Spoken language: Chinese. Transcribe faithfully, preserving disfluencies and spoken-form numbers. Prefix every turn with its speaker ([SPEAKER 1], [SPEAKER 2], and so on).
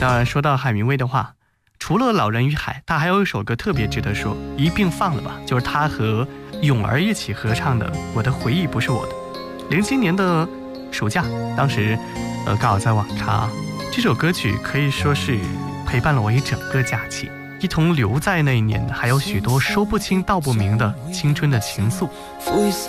[SPEAKER 1] 当然说到海明威的话，除了《老人与海》，他还有一首歌特别值得说，一并放了吧，就是他和咏儿一起合唱的《我的回忆不是我的》。零七年的暑假，当时呃刚好在网咖，这首歌曲可以说是陪伴了我一整个假期，一同留在那一年，还有许多说不清道不明的青春的情愫。